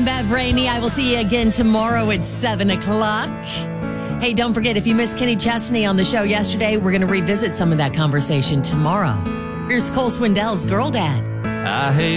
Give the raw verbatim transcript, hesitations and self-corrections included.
Bev Rainey. I will see you again tomorrow at seven o'clock. Hey, don't forget, if you missed Kenny Chesney on the show yesterday, we're going to revisit some of that conversation tomorrow. Here's Cole Swindell's Girl Dad. I hate